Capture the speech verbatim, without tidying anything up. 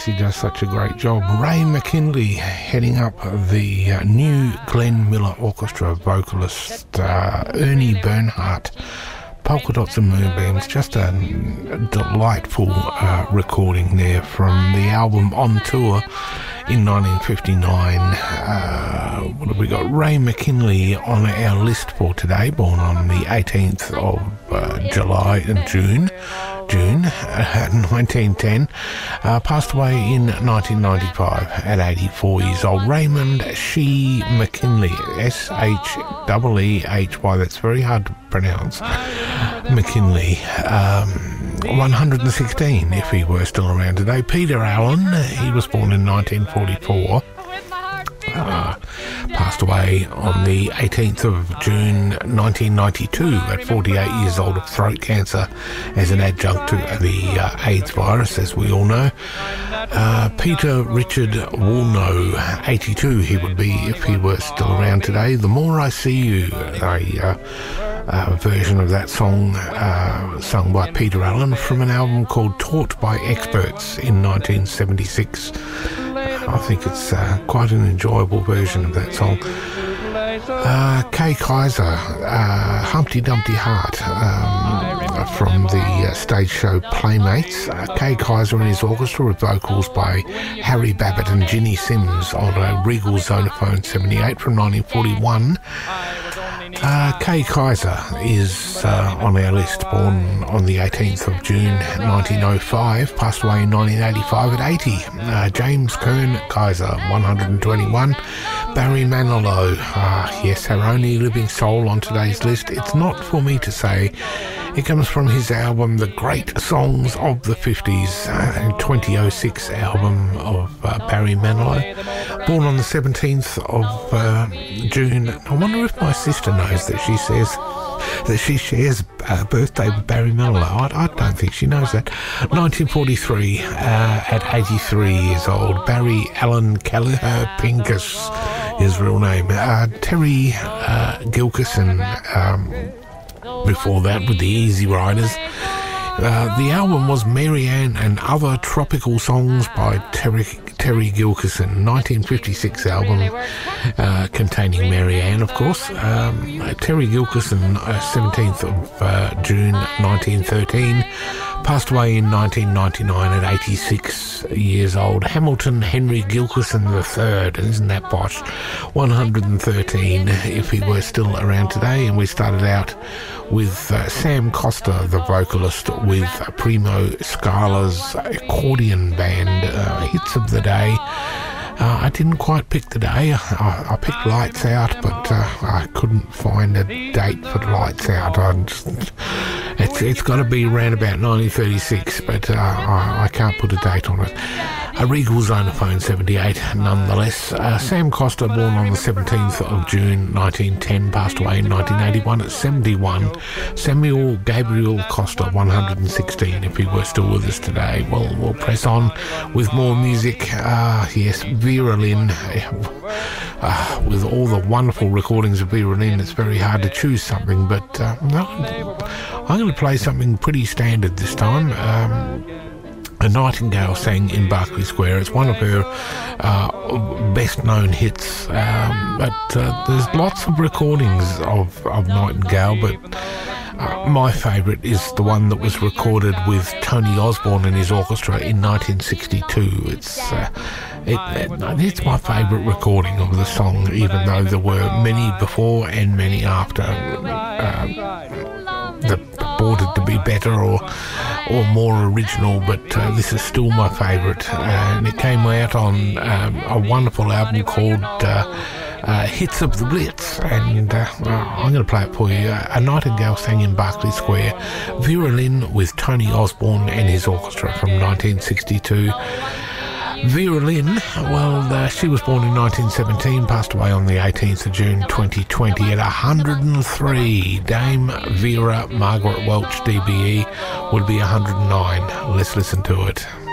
He does such a great job. Ray McKinley heading up the uh, new Glenn Miller Orchestra vocalist uh, Ernie Bernhardt. Polka Dots and Moonbeams, just a delightful uh, recording there from the album On Tour in nineteen fifty-nine. Uh, what have we got? Ray McKinley on our list for today, born on the eighteenth of uh, July and June, June uh, nineteen ten, uh, passed away in nineteen ninety-five at eighty-four years old. Raymond Shee McKinley, S H E E H Y, that's very hard to pronounce. McKinley, um, one hundred sixteen if he were still around today. Peter Allen, he was born in nineteen forty-four, uh, passed away on the eighteenth of June nineteen ninety-two at forty-eight years old of throat cancer as an adjunct to the uh, AIDS virus, as we all know. Uh, Peter Richard Woolnough, eighty-two he would be if he were still around today. The More I See You, a uh, uh, version of that song uh, sung by Peter Allen from an album called Taught by Experts in nineteen seventy-six. I think it's uh, quite an enjoyable version of that song. Uh, Kay Kaiser, uh, Humpty Dumpty Heart, um, from the uh, stage show Playmates. Uh, Kay Kaiser and his orchestra with vocals by Harry Babbitt and Ginny Sims on a Regal Zonophone seventy-eight from nineteen forty-one. Uh, Kay Kaiser is uh, on our list, born on the eighteenth of June nineteen oh five, passed away in nineteen eighty-five at eighty. Uh, James Kern Kaiser, one hundred twenty-one. Barry Manilow, uh, yes, our only living soul on today's list. It's not for me to say. It comes from his album The Great Songs of the fifties, uh, twenty oh six album of uh, Barry Manilow. Born on the seventeenth of uh, June. I wonder if my sister knows that she says that she shares a birthday with Barry Manilow. I, I don't think she knows that. nineteen forty-three, uh, at eighty-three years old, Barry Allen Kelleher Pincus, his real name. Uh, Terry uh, Gilkyson, um, before that with the Easy Riders. Uh, the album was Mary Ann and Other Tropical Songs by Terry, Terry Gilkyson, nineteen fifty-six album uh, containing Mary Ann, of course. Um, Terry Gilkyson, uh, seventeenth of uh, June nineteen thirteen, passed away in nineteen ninety-nine at eighty-six years old. Hamilton Henry Gilkyson the third, isn't that posh? one hundred thirteen if he were still around today. And we started out with uh, Sam Costa, the vocalist, with Primo Scala's accordion band, uh, Hits of the Day. Uh, I didn't quite pick the day. I, I picked Lights Out, but uh, I couldn't find a date for Lights Out. I just, it's it's got to be around about nineteen thirty-six, but uh, I, I can't put a date on it. A Regal Zonophone seventy-eight, nonetheless. Uh, Sam Costa, born on the seventeenth of June nineteen ten, passed away in nineteen eighty-one at seventy-one. Samuel Gabriel Costa, one hundred sixteen, if he were still with us today. Well, we'll press on with more music. Uh, yes, Vera Lynn. Uh, with all the wonderful recordings of Vera Lynn, it's very hard to choose something, but uh, no, I'm going to play something pretty standard this time. Um, A Nightingale Sang in Berkeley Square. It's one of her uh, best-known hits, um, but uh, there's lots of recordings of, of Nightingale, but uh, my favourite is the one that was recorded with Tony Osborne and his orchestra in nineteen sixty-two. It's uh, it, it, it's my favourite recording of the song, even though there were many before and many after uh, that purported to be better or or more original, but uh, this is still my favourite, uh, and it came out on um, a wonderful album called uh, uh, Hits of the Blitz, and uh, I'm going to play it for you. A Nightingale Sang in Berkeley Square, Vera Lynn with Tony Osborne and his orchestra from nineteen sixty-two. Vera Lynn, well, uh, she was born in nineteen seventeen, passed away on the eighteenth of June twenty twenty at one hundred three. Dame Vera Margaret Welch, D B E, would be one hundred nine. Let's listen to it.